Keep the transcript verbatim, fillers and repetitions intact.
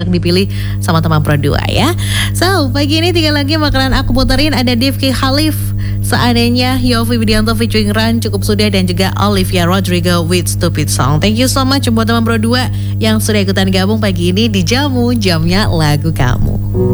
yang dipilih sama teman Pro dua ya. So, pagi ini tinggal lagi bakalan aku puterin ada Rifqi Khalif, Seandainya, Yovie Widianto featuring Ran, Cukup Sudah, dan juga Olivia Rodrigo with Stupid Song. Thank you so much buat teman Pro dua yang sudah ikutan gabung pagi ini di Jamu Jamnya Lagu Kamu.